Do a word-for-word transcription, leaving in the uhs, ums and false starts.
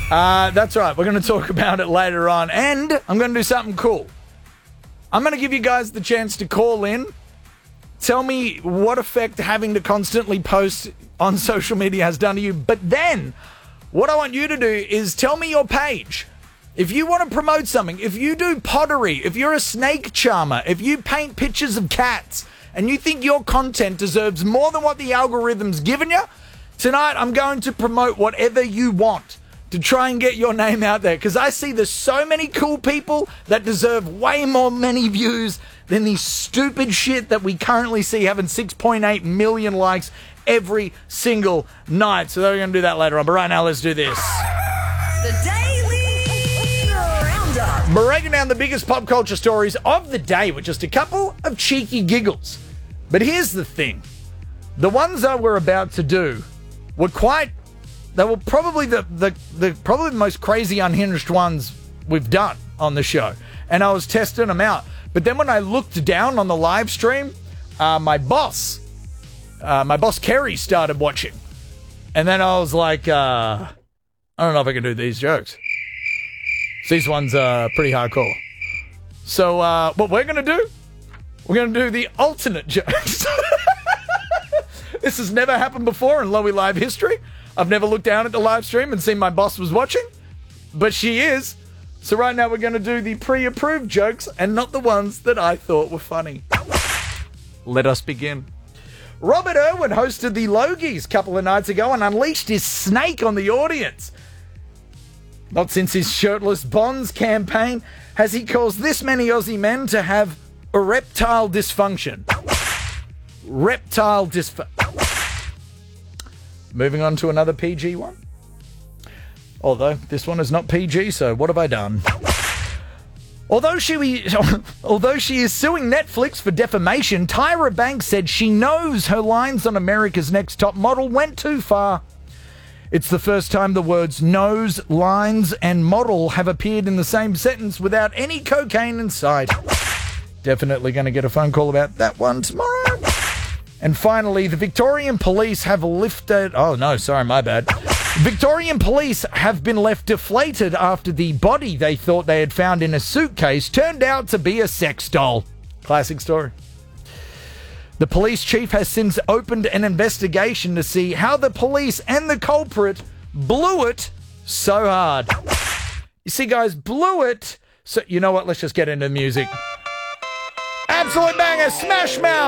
Uh, that's right. We're going to talk about it later on. And I'm going to do something cool. I'm going to give you guys the chance to call in. Tell me what effect having to constantly post on social media has done to you. But then, what I want you to do is tell me your page. If you want to promote something, if you do pottery, if you're a snake charmer, if you paint pictures of cats, and you think your content deserves more than what the algorithm's given you, tonight I'm going to promote whatever you want to try and get your name out there. Because I see there's so many cool people that deserve way more many views than the stupid shit that we currently see having six point eight million likes every single night. So we're going to do that later on. But right now, let's do this. The Daily Roundup. Breaking down the biggest pop culture stories of the day with just a couple of cheeky giggles. But here's the thing. The ones that we're about to do were quite... They were probably the, the, the probably the most crazy unhinged ones we've done on the show. And I was testing them out. But then when I looked down on the live stream, uh, my boss, uh, my boss Kerry started watching. And then I was like, uh, I don't know if I can do these jokes. These ones are pretty hardcore. So uh, what we're going to do, we're going to do the alternate jokes. This has never happened before in Lowy Live history. I've never looked down at the live stream and seen my boss was watching, but she is. So right now we're going to do the pre-approved jokes and not the ones that I thought were funny. Let us begin. Robert Irwin hosted the Logies a couple of nights ago and unleashed his snake on the audience. Not since his shirtless Bonds campaign has he caused this many Aussie men to have erectile dysfunction. Reptile dysfunction. Moving on to another P G one. Although this one is not P G, so what have I done? Although she, although she is suing Netflix for defamation, Tyra Banks said she knows her lines on America's Next Top Model went too far. It's the first time the words nose, lines, and model have appeared in the same sentence without any cocaine in sight. Definitely going to get a phone call about that one tomorrow. And finally, the Victorian police have lifted... Oh, no, sorry, my bad. Victorian police have been left deflated after the body they thought they had found in a suitcase turned out to be a sex doll. Classic story. The police chief has since opened an investigation to see how the police and the culprit blew it so hard. You see, guys, blew it... So, you know what? Let's just get into music. Absolute banger, Smash Mouth!